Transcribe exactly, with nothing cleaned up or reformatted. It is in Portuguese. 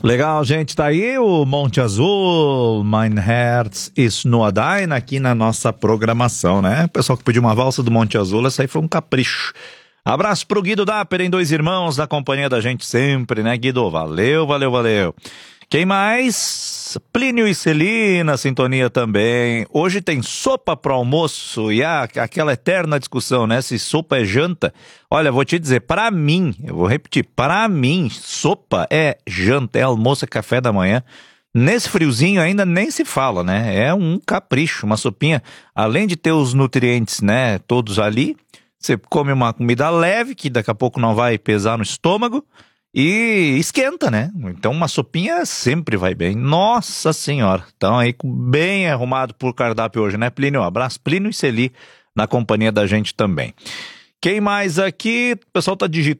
Legal, gente, tá aí o Monte Azul, Mein Herz ist nur dein, aqui na nossa programação, né? O pessoal que pediu uma valsa do Monte Azul, essa aí foi um capricho. Abraço pro Guido Dapper, em Dois Irmãos, da companhia da gente sempre, né, Guido? Valeu, valeu, valeu. Quem mais? Plínio e Celina, sintonia também. Hoje tem sopa pro almoço e ah, aquela eterna discussão, né? Se sopa é janta. Olha, vou te dizer, pra mim, eu vou repetir, pra mim, sopa é janta, é almoço, é café da manhã. Nesse friozinho ainda nem se fala, né? É um capricho, uma sopinha. Além de ter os nutrientes, né, todos ali, você come uma comida leve, que daqui a pouco não vai pesar no estômago. E esquenta, né? Então uma sopinha sempre vai bem. Nossa Senhora! Então aí bem arrumado por cardápio hoje, né, Plínio? Um abraço, Plínio e Celi, na companhia da gente também. Quem mais aqui? O pessoal tá digitando.